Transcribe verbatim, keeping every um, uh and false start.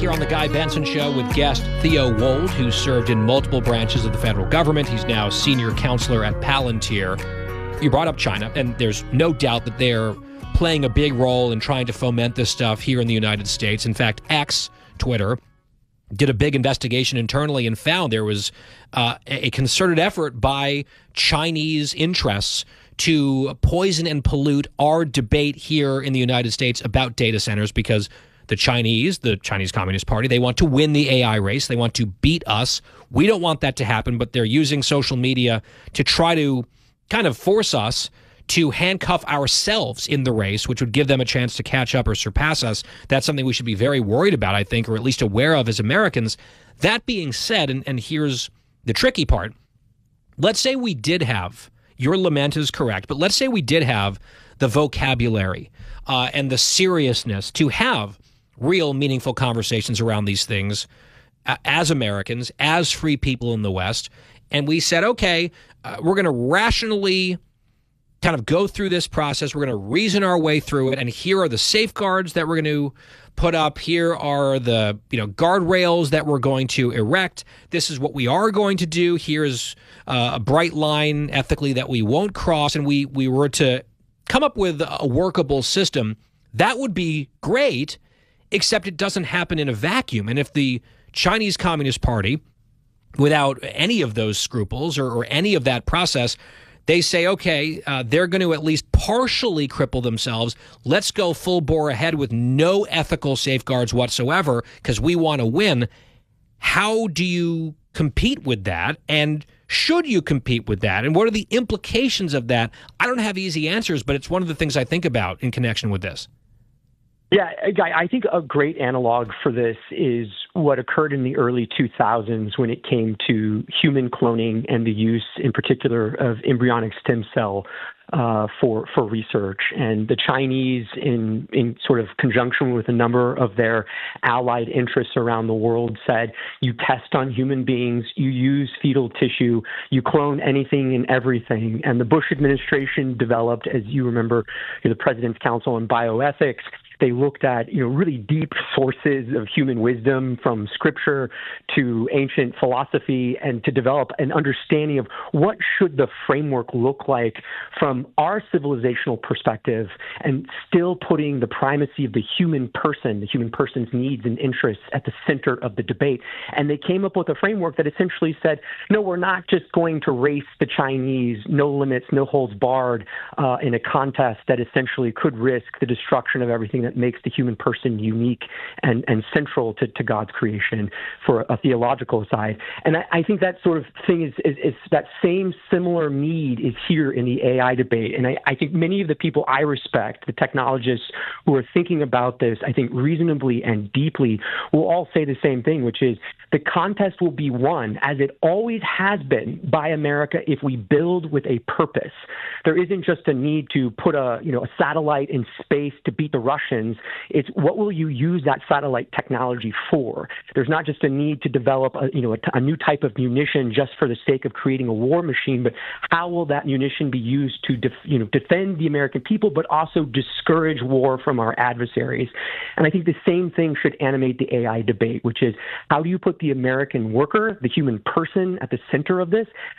here on The Guy Benson Show with guest Theo Wold, who served in multiple branches of the federal government. He's now senior counselor at Palantir. You brought up China, and there's no doubt that they're playing a big role in trying to foment this stuff here in the United States. In fact, X, Twitter, did a big investigation internally and found there was uh, a concerted effort by Chinese interests to poison and pollute our debate here in the United States about data centers, because the Chinese, the Chinese Communist Party, they want to win the A I race. They want to beat us. We don't want that to happen, but they're using social media to try to kind of force us to handcuff ourselves in the race, which would give them a chance to catch up or surpass us. That's something we should be very worried about, I think, or at least aware of as Americans. That being said, and, and here's the tricky part, let's say we did have, your lament is correct, but let's say we did have the vocabulary uh, and the seriousness to have real meaningful conversations around these things uh, as Americans, as free people in the West, and we said, okay, uh, we're going to rationally kind of go through this process. We're going to reason our way through it, and here are the safeguards that we're going to put up. Here are the, you know, guardrails that we're going to erect. This is what we are going to do. Here's uh, a bright line ethically that we won't cross, and we we were to come up with a workable system. That would be great, except it doesn't happen in a vacuum. And if the Chinese Communist Party, without any of those scruples or, or any of that process, they say, okay, uh, they're going to at least partially cripple themselves. Let's go full bore ahead with no ethical safeguards whatsoever because we want to win. How do you compete with that? And should you compete with that? And what are the implications of that? I don't have easy answers, but it's one of the things I think about in connection with this. Yeah, Guy, I think a great analog for this is what occurred in the early two thousands when it came to human cloning and the use, in particular, of embryonic stem cell uh, for for research. And the Chinese, in in sort of conjunction with a number of their allied interests around the world, said, you test on human beings, you use fetal tissue, you clone anything and everything. And the Bush administration developed, as you remember, you know, the President's Council on Bioethics. They looked at, you know, really deep sources of human wisdom from scripture to ancient philosophy, and to develop an understanding of what should the framework look like from our civilizational perspective, and still putting the primacy of the human person, the human person's needs and interests at the center of the debate. And they came up with a framework that essentially said, no, we're not just going to race the Chinese, no limits, no holds barred, uh, in a contest that essentially could risk the destruction of everything that makes the human person unique and, and central to, to God's creation for a theological side. And I, I think that sort of thing is, is, is that same similar need is here in the A I debate. And I, I think many of the people I respect, the technologists who are thinking about this, I think reasonably and deeply, will all say the same thing, which is the contest will be won, as it always has been, by America if we build with a purpose. There isn't just a need to put a, you know, a satellite in space to beat the Russians. It's what will you use that satellite technology for? There's not just a need to develop a, you know, a, a new type of munition just for the sake of creating a war machine, but how will that munition be used to def, you know, defend the American people, but also discourage war from our adversaries? And I think the same thing should animate the A I debate, which is how do you put the American worker, the human person, at the center of this?